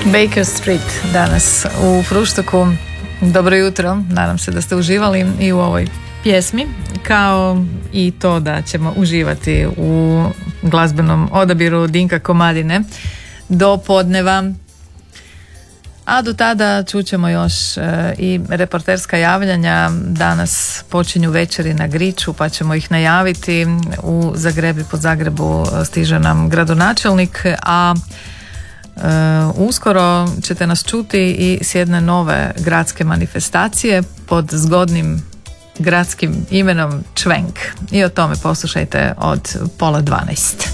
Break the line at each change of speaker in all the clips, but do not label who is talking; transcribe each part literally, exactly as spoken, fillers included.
Baker Street danas u Fruštoku. Dobro jutro, nadam se da ste uživali i u ovoj pjesmi, kao i to da ćemo uživati u glazbenom odabiru Dinka Komadine do podneva. A do tada čućemo još e, i reporterska javljanja. Danas počinju večeri na Griču, pa ćemo ih najaviti. U Zagrebi, po Zagrebu stiže nam gradonačelnik, a e, uskoro ćete nas čuti i s jedne nove gradske manifestacije pod zgodnim gradskim imenom Čvenk. I o tome poslušajte od pola dvanaest.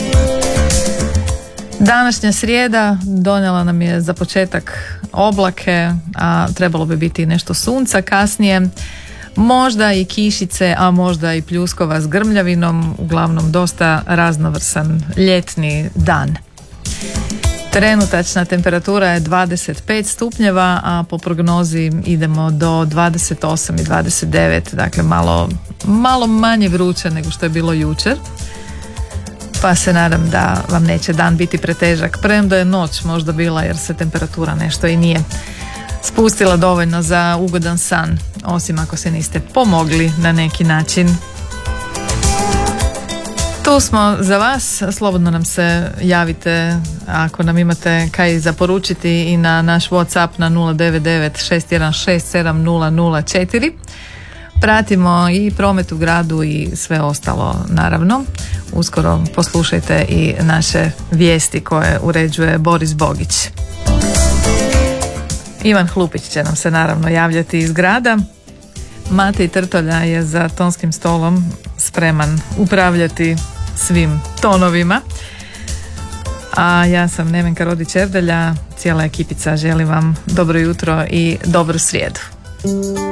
Današnja srijeda donijela nam je za početak oblake, a trebalo bi biti nešto sunca kasnije, možda i kišice, a možda i pljuskova s grmljavinom, uglavnom dosta raznovrsan ljetni dan. Trenutačna temperatura je dvadeset pet stupnjeva, a po prognozi idemo do dvadeset osam i dvadeset devet, dakle malo, malo manje vruće nego što je bilo jučer. Pa se nadam da vam neće dan biti pretežak, premda je noć možda bila jer se temperatura nešto i nije spustila dovoljno za ugodan san, osim ako se niste pomogli na neki način. Tu smo za vas, slobodno nam se javite ako nam imate kaj zaporučiti i na naš WhatsApp na nula devet devet šest jedan šest sedam nula nula četiri. Pratimo i promet u gradu i sve ostalo, naravno. Uskoro poslušajte i naše vijesti koje uređuje Boris Bogić. Ivan Hlupić će nam se naravno javljati iz grada. Matej Trtolja je za tonskim stolom spreman upravljati svim tonovima. A ja sam Nevenka Rodić-Erdelja, cijela ekipica želi vam dobro jutro i dobru srijedu.